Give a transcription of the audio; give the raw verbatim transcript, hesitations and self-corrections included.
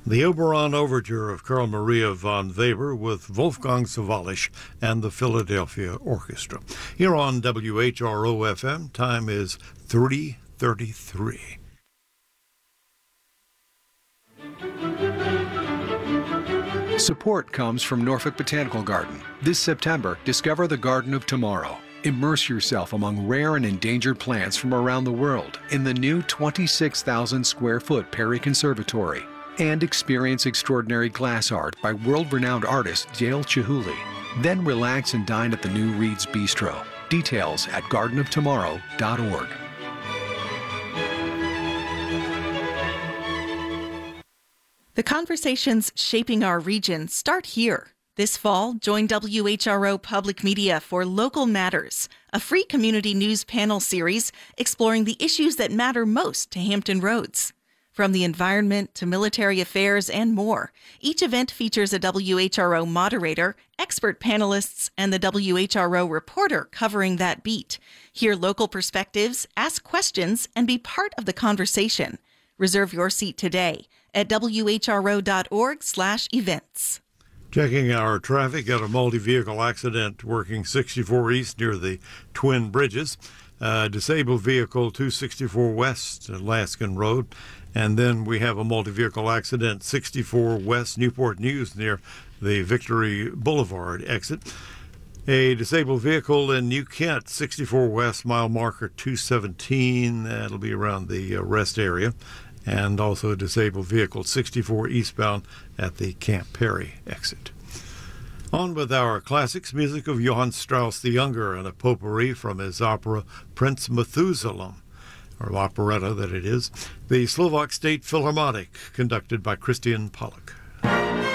The Oberon Overture of Carl Maria von Weber with Wolfgang Sawallisch and the Philadelphia Orchestra. Here on W H R O F M, time is three thirty-three. Support comes from Norfolk Botanical Garden. This September, discover the Garden of Tomorrow. Immerse yourself among rare and endangered plants from around the world in the new twenty-six thousand square foot Perry Conservatory. And experience extraordinary glass art by world-renowned artist Dale Chihuly. Then relax and dine at the new Reed's Bistro. Details at garden of tomorrow dot org. The conversations shaping our region start here. This fall, join W H R O Public Media for Local Matters, a free community news panel series exploring the issues that matter most to Hampton Roads. From the environment to military affairs and more, each event features a W H R O moderator, expert panelists, and the W H R O reporter covering that beat. Hear local perspectives, ask questions, and be part of the conversation. Reserve your seat today at W H R O dot org slash events. Checking our traffic at a multi-vehicle accident working sixty-four East near the Twin Bridges. Uh, disabled vehicle two sixty-four West Laskin Road. And then we have a multi-vehicle accident, sixty-four West Newport News near the Victory Boulevard exit. A disabled vehicle in New Kent, sixty-four West, mile marker two seventeen. That'll be around the uh, rest area. And also a disabled vehicle, sixty-four eastbound at the Camp Perry exit. On with our classics, music of Johann Strauss the Younger and a potpourri from his opera Prince Methuselah, or operetta that it is, the Slovak State Philharmonic, conducted by Christian Pollock.